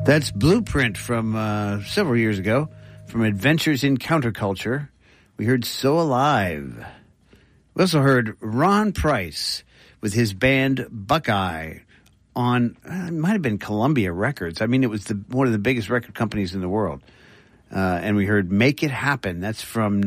That's Blueprint from several years ago, from Adventures in Counterculture. We heard So Alive. We also heard Ron Price with his band Buckeye on, it might have been Columbia Records. I mean, it was one of the biggest record companies in the world. And we heard Make It Happen. That's from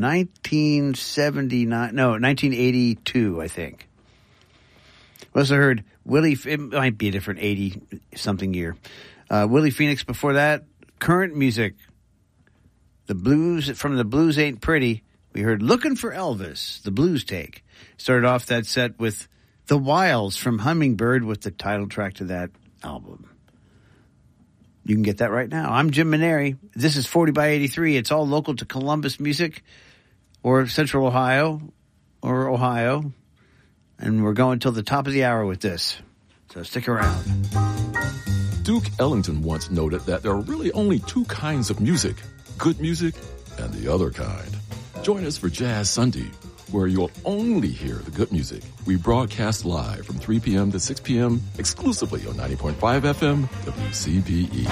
1982, I think. We also heard it might be a different 80-something year. Willie Phoenix before that. Current music. The blues, from the Blues Ain't Pretty, we heard Looking for Elvis, the blues take. Started off that set with The Wilds from Hummingbird with the title track to that album. You can get that right now. I'm Jim Maneri. This is 40 by 83. It's all local to Columbus music or Central Ohio or Ohio. And we're going till the top of the hour with this. So stick around. Duke Ellington once noted that there are really only two kinds of music, good music and the other kind. Join us for Jazz Sunday, where you'll only hear the good music. We broadcast live from 3 p.m. to 6 p.m. exclusively on 90.5 FM WCBE.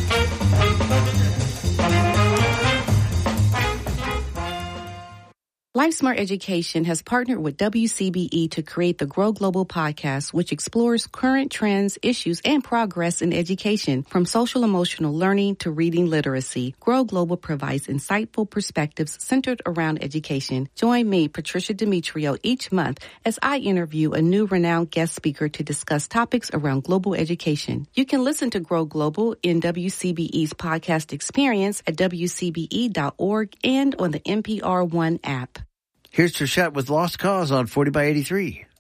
LifeSmart Education has partnered with WCBE to create the Grow Global podcast, which explores current trends, issues, and progress in education, from social-emotional learning to reading literacy. Grow Global provides insightful perspectives centered around education. Join me, Patricia Demetrio, each month as I interview a new renowned guest speaker to discuss topics around global education. You can listen to Grow Global in WCBE's podcast experience at WCBE.org and on the NPR One app. Here's Trishette with Lost Cause on 40 by 83.